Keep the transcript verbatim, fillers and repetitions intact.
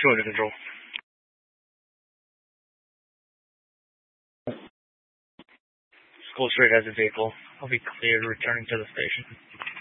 Going to control. School Street has a vehicle. I'll be cleared returning to the station.